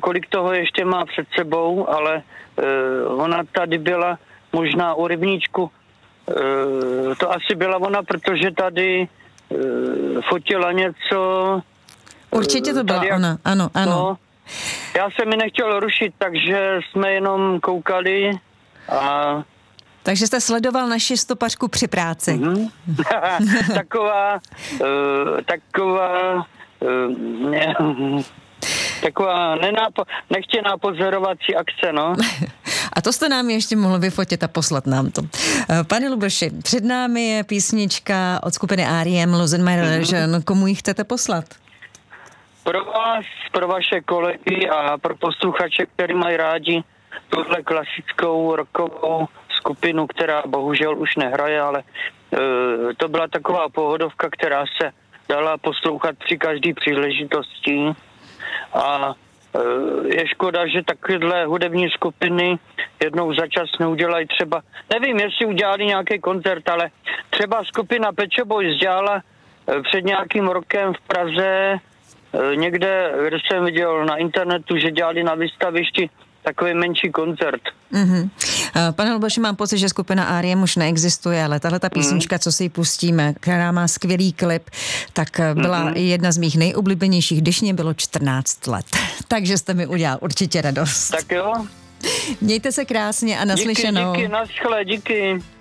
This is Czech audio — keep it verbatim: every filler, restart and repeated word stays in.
kolik toho ještě má před sebou, ale uh, ona tady byla možná u rybníčku. Uh, to asi byla ona, protože tady uh, fotila něco. Určitě to byla jak, ona, ano, ano. No, já jsem mi nechtěl rušit, takže jsme jenom koukali a... Takže jste sledoval naši stopařku při práci. Mm-hmm. taková, uh, taková, uh, ne, taková nenápo, nechtěná pozorovací akce, no. A to jste nám ještě mohl vyfotit a poslat nám to. Pane Luboši, před námi je písnička od skupiny R E M Losing My Religion. Mm-hmm. Komu ji chcete poslat? Pro vás, pro vaše kolegy a pro posluchače, kteří mají rádi tuhle klasickou rockovou skupinu, která bohužel už nehraje, ale uh, to byla taková pohodovka, která se dala poslouchat při každé příležitosti a uh, je škoda, že takovéhle hudební skupiny jednou za čas neudělají třeba, nevím, jestli udělali nějaký koncert, ale třeba skupina Pet Shop Boys dělala uh, před nějakým rokem v Praze uh, někde, kde jsem viděl na internetu, že dělali na výstavišti takový menší koncert. Mm-hmm. Pane Luboši, mám pocit, že skupina R E M už neexistuje, ale tahle ta písnička, mm. co si ji pustíme, která má skvělý klip, tak byla mm-hmm. jedna z mých nejoblíbenějších, když mě bylo čtrnáct let. Takže jste mi udělal určitě radost. Tak jo. Mějte se krásně a naslyšenou. Díky, díky, naschle, díky.